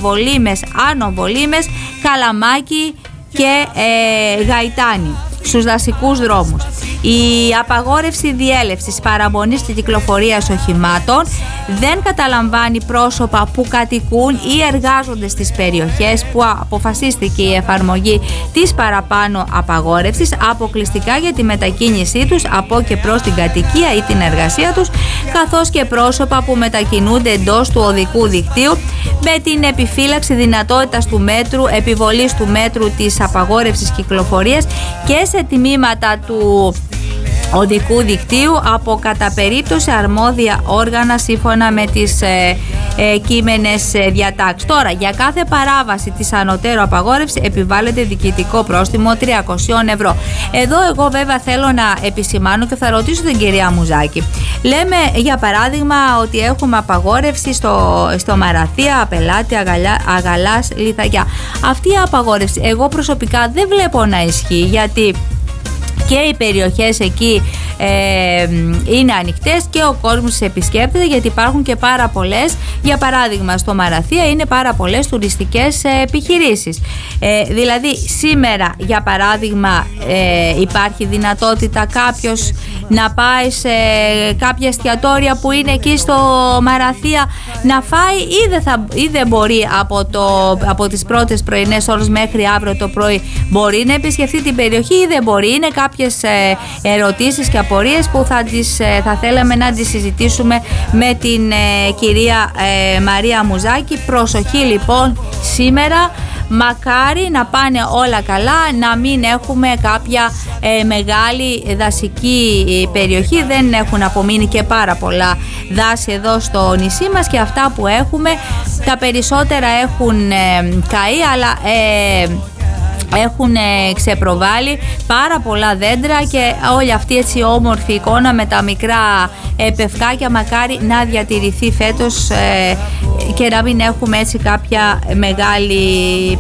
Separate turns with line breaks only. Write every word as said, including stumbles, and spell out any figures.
Βολήμες, Άνω Βολήμες, Καλαμάκι και ε, Γαϊτάνη στους δασικούς δρόμους. Η απαγόρευση διέλευσης, παραμονής και κυκλοφορίας οχημάτων δεν καταλαμβάνει πρόσωπα που κατοικούν ή εργάζονται στις περιοχές που αποφασίστηκε η εφαρμογή της παραπάνω απαγόρευσης, αποκλειστικά για τη μετακίνησή τους από και προς την κατοικία ή την εργασία τους, καθώς και πρόσωπα που μετακινούνται εντός του οδικού δικτύου με την επιφύλαξη δυνατότητας του μέτρου, επιβολής του μέτρου της απαγόρευσης κυκλοφορίας και σε τμήματα του οδικού δικτύου από κατά περίπτωση αρμόδια όργανα σύμφωνα με τις ε, ε, κείμενες ε, διατάξεις. Τώρα, για κάθε παράβαση της ανωτέρω απαγόρευση επιβάλλεται διοικητικό πρόστιμο τριακόσια ευρώ. Εδώ εγώ βέβαια θέλω να επισημάνω και θα ρωτήσω την κυρία Μουζάκη. Λέμε για παράδειγμα ότι έχουμε απαγόρευση στο, στο Μαραθία, Απελάτη, Αγαλιά, Αγαλάς, Λιθαγιά. Αυτή η απαγόρευση εγώ προσωπικά δεν βλέπω να ισχύει, γιατί και οι περιοχές εκεί ε, είναι ανοιχτές και ο κόσμος επισκέπτεται, γιατί υπάρχουν και πάρα πολλές, για παράδειγμα στο Μαραθία είναι πάρα πολλές τουριστικές επιχειρήσεις. Ε, δηλαδή σήμερα για παράδειγμα ε, υπάρχει δυνατότητα κάποιος να πάει σε κάποια εστιατόρια που είναι εκεί στο Μαραθία να φάει, ή δεν, θα, ή δεν μπορεί από, το, από τις πρώτες πρωινές ώρες μέχρι αύριο το πρωί μπορεί να επισκεφτεί την περιοχή ή δεν μπορεί? Είναι κάποιες ερωτήσεις και απορίες που θα, τις, θα θέλαμε να τις συζητήσουμε με την ε, κυρία ε, Μαρία Μουζάκη. Προσοχή λοιπόν σήμερα, μακάρι να πάνε όλα καλά, να μην έχουμε κάποια ε, μεγάλη δασική περιοχή. Δεν έχουν απομείνει και πάρα πολλά δάση εδώ στο νησί μας, και αυτά που έχουμε τα περισσότερα έχουν ε, καεί, αλλά ε, έχουν ξεπροβάλει πάρα πολλά δέντρα και όλη αυτή έτσι όμορφη εικόνα με τα μικρά πευκάκια μακάρι να διατηρηθεί φέτος ε, και να μην έχουμε έτσι κάποια μεγάλη